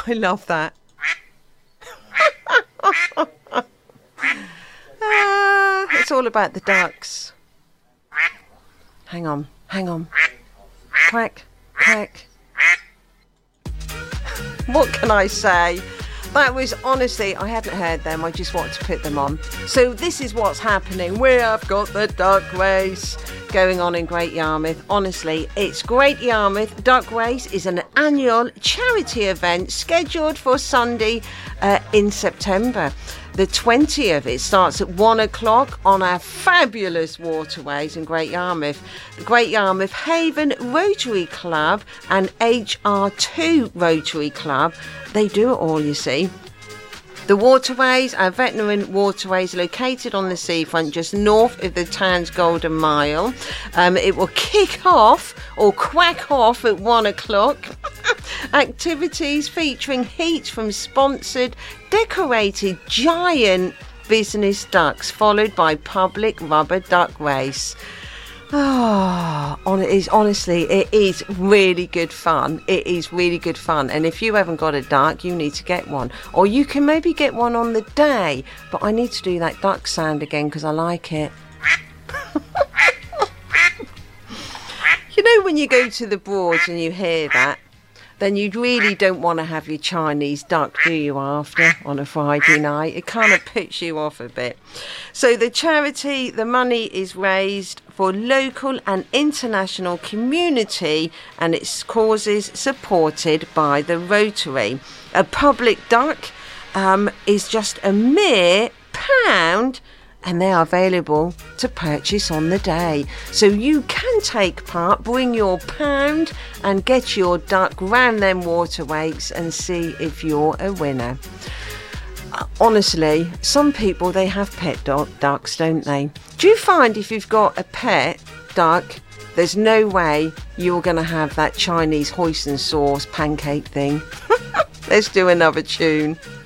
I love that. It's all about the ducks. Hang on. Quack, quack. What can I say? That was, honestly, I hadn't heard them. I just wanted to put them on. So this is what's happening. We have got the duck race going on in Great Yarmouth. Honestly, it's Great Yarmouth Duck Race is an annual charity event scheduled for Sunday in September. The 20th, it starts at 1 o'clock on our fabulous waterways in Great Yarmouth. The Great Yarmouth Haven Rotary Club and HR2 Rotary Club, they do it all, you see. The waterways are veteran waterways located on the seafront just north of the town's Golden Mile. It will kick off or quack off at 1 o'clock. Activities featuring heats from sponsored, decorated giant business ducks, followed by public rubber duck race. It is really good fun. It is really good fun. And if you haven't got a duck, you need to get one. Or you can maybe get one on the day. But I need to do that duck sound again because I like it. You know when you go to the Broads and you hear that, then you really don't want to have your Chinese duck, do you, after on a Friday night? It kind of puts you off a bit. So the charity, the money is raised for local and international community and its causes supported by the Rotary. A public duck is just a mere £1, and they are available to purchase on the day. So you can take part, bring your £1 and get your duck round them waterways and see if you're a winner. Honestly, some people, they have pet ducks, don't they? Do you find if you've got a pet duck, there's no way you're going to have that Chinese hoisin sauce pancake thing? Let's do another tune.